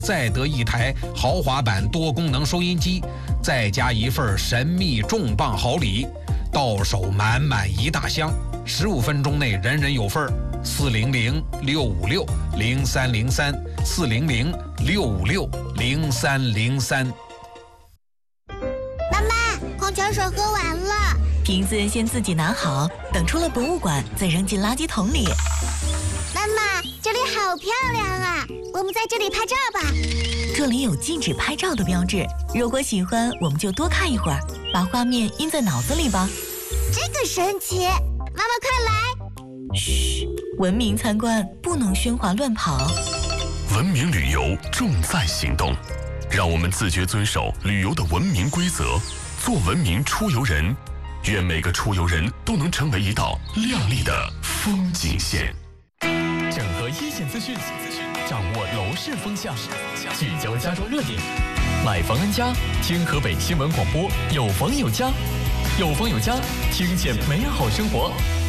再得一台豪华版多功能收音机，再加一份神秘重磅好礼，到手满满一大箱，15分钟内人人有份，400-656-0303，400-656-0303。 妈妈，矿泉水喝完了， 瓶子先自己拿好，等出了博物馆再扔进垃圾桶里。 妈妈，这里好漂亮啊，我们在这里拍照吧。 这里有禁止拍照的标志，如果喜欢，我们就多看一会儿，把画面印在脑子里吧。 这个神奇，妈妈快来！ 嘘，文明参观不能喧哗乱跑。 文明旅游重在行动，让我们自觉遵守旅游的文明规则，做文明出游人。愿每个出游人都能成为一道亮丽的风景线。 整合一线资讯，掌握楼市风向，聚焦家装热点。买房安家，听河北新闻广播，有房有家，有房有家，听见美好生活。